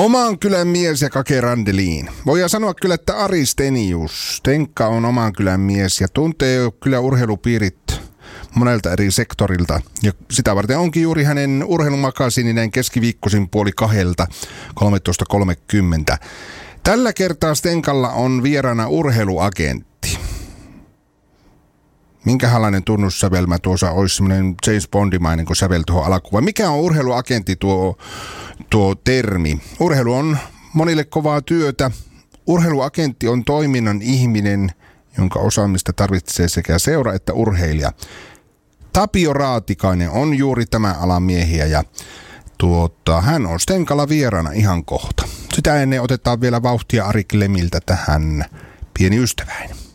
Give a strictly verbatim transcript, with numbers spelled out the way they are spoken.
Oman kylän mies ja Kake Randeliin. Voidaan sanoa kyllä, että Ari Stenius. Tenkka on oman kylän mies ja tuntee kyllä urheilupiirit monelta eri sektorilta. Ja sitä varten onkin juuri hänen urheilumakasiininen keskiviikkoisin puoli kahdelta kolmetoista kolmekymmentä. Tällä kertaa Stenkalla on vieraana urheiluagentti. Minkälainen tunnussävelmä tuossa olisi semmoinen James Bondimainen, kun sävel tuohon alkuun? Mikä on urheiluagentti tuo, tuo termi? Urheilu on monille kovaa työtä. Urheiluagentti on toiminnan ihminen, jonka osaamista tarvitsee sekä seura että urheilija. Tapio Raatikainen on juuri tämän alan miehiä ja tuota, hän on Stenkalla vieraana ihan kohta. Sitä ennen otetaan vielä vauhtia Ari Klemiltä tähän pieni ystäväinen.